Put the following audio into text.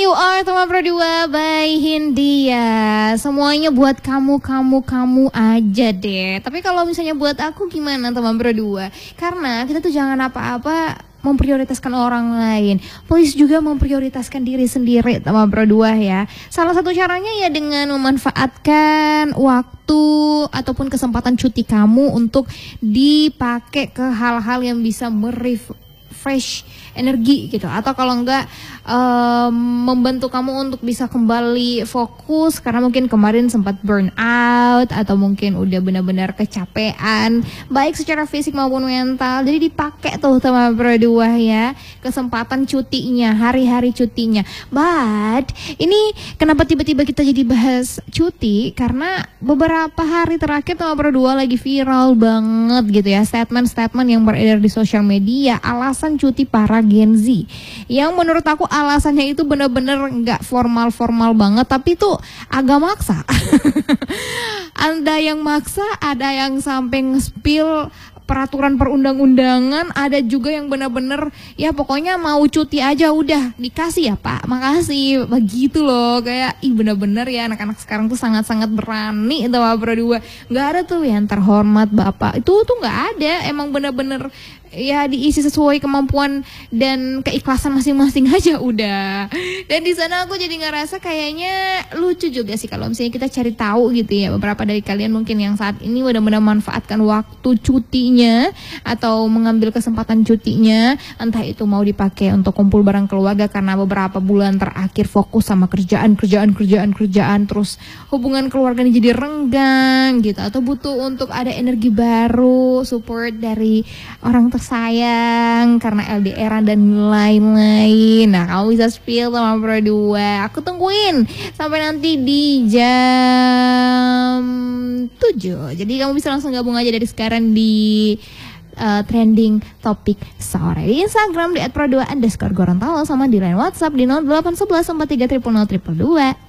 You Are Teman Berdua by Hindia. Semuanya buat kamu aja deh. Tapi kalau misalnya buat aku gimana teman berdua? Karena kita tuh jangan apa-apa memprioritaskan orang lain. Please juga memprioritaskan diri sendiri teman berdua ya. Salah satu caranya ya dengan memanfaatkan waktu ataupun kesempatan cuti kamu untuk dipakai ke hal-hal yang bisa fresh energi gitu, atau kalau enggak membantu kamu untuk bisa kembali fokus karena mungkin kemarin sempat burn out atau mungkin udah benar-benar kecapean baik secara fisik maupun mental. Jadi dipakai tuh teman berdua ya kesempatan cutinya, hari-hari cutinya. But ini kenapa tiba-tiba kita jadi bahas cuti, karena beberapa hari terakhir teman berdua lagi viral banget gitu ya statement-statement yang beredar di sosial media alasan cuti para Gen Z, yang menurut aku alasannya itu benar-benar nggak formal-formal banget, tapi itu agak maksa. Ada yang maksa, ada yang sampai nge-spill peraturan perundang-undangan, ada juga yang benar-benar ya pokoknya mau cuti aja udah dikasih ya Pak, makasih, begitu loh. Kayak benar-benar ya anak-anak sekarang tuh sangat-sangat berani itu berdua. Nggak ada tuh yang terhormat Bapak, itu tuh nggak ada, emang benar-benar ya diisi sesuai kemampuan dan keikhlasan masing-masing aja udah. Dan di sana aku jadi ngerasa kayaknya lucu juga sih kalau misalnya kita cari tahu gitu ya, beberapa dari kalian mungkin yang saat ini benar-benar manfaatkan waktu cutinya atau mengambil kesempatan cutinya, entah itu mau dipakai untuk kumpul bareng keluarga karena beberapa bulan terakhir fokus sama kerjaan, terus hubungan keluarganya jadi renggang gitu, atau butuh untuk ada energi baru, support dari orang tersayang karena LDR dan lain-lain. Nah, kamu bisa spill sama berdua. Aku tungguin sampai nanti di jam 7. Jadi kamu bisa langsung gabung aja dari sekarang di trending topik sore di Instagram di @pro2_gorontalo sama di line WhatsApp di 0811 4300 222.